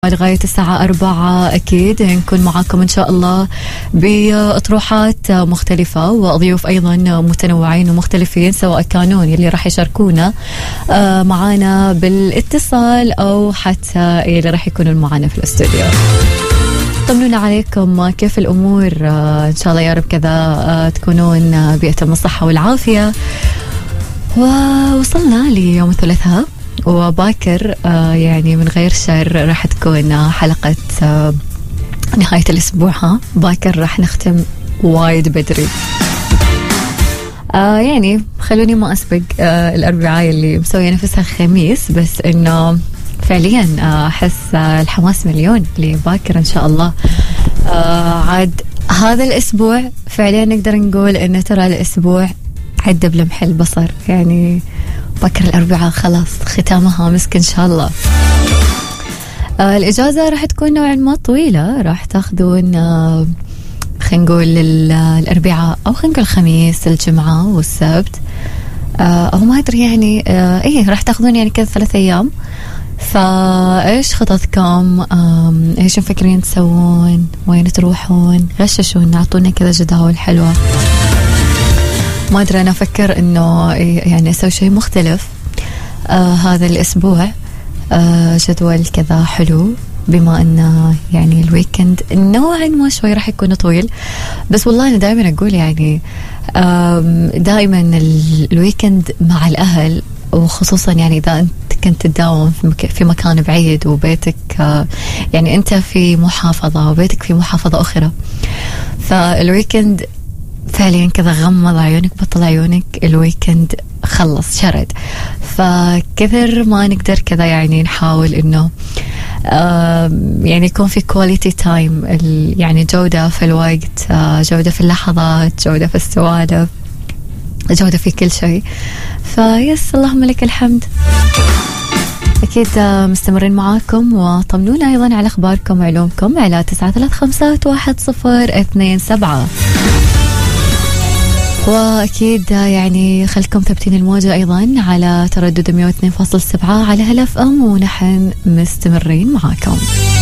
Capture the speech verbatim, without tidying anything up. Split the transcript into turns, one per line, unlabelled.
لغاية الساعة أربعة. أكيد نكون معاكم إن شاء الله بأطروحات مختلفة وضيوف أيضا متنوعين ومختلفين، سواء كانوا اللي راح يشاركونا معانا بالاتصال أو حتى اللي راح يكونون معانا في الاستوديو. طمنونا عليكم، كيف الأمور؟ إن شاء الله يا رب كذا تكونون بأتم الصحة والعافية. ووصلنا ليوم الثلاثاء وباكر، يعني من غير شر راح تكون حلقة نهاية الأسبوع. ها باكر راح نختم وايد بدري. آه يعني خلوني ما أسبق آه الأربعاء اللي مسوية نفسها خميس، بس إنه فعليا أحس الحماس مليون لباكر إن شاء الله. آه عاد هذا الأسبوع فعليا نقدر نقول إنه ترى الأسبوع عد بلمح البصر، يعني باكر الأربعاء خلاص ختامها مسك إن شاء الله. آه الإجازة راح تكون نوعا ما طويلة، راح تاخذون آه خلينا نقول الأربعاء أو خلينا نقول الخميس الجمعة والسبت، آه أو ما أدري يعني آه إيه راح تاخذون يعني كذا ثلاث أيام. فإيش خططكم؟ إيش مفكرين تسوون؟ وين تروحون؟ غششون، أعطونا كذا جداول حلوة. ما أدري، أنا أفكر إنه يعني أسوي شيء مختلف آه هذا الأسبوع، آه جدول كذا حلو، بما أنه يعني الويكند نوعا ما شوي راح يكون طويل. بس والله أنا دائما أقول يعني دائما الويكند مع الأهل، وخصوصا يعني إذا أنت كنت تداوم في, مك... في مكان بعيد وبيتك آه يعني أنت في محافظة وبيتك في محافظة أخرى، فالويكند فعليا كذا غمض عيونك بطل عيونك، الويكند خلص شرد. فكثر ما نقدر كذا يعني نحاول إنه آه يعني يكون في كواليتي تايم، يعني جودة في الوقت، آه جودة في اللحظات، جودة في السوالف، جودة في كل شيء. فيس اللهم لك الحمد. أكيد مستمرين معاكم، وطمنونا أيضا على أخباركم وعلومكم على تسعة ثلاثة خمسة واحد صفر اثنين سبعة. وأكيد يعني خلكم ثابتين الموجة أيضا على تردد مئة واثنين فاصلة سبعة على هلف أم، ونحن مستمرين معاكم.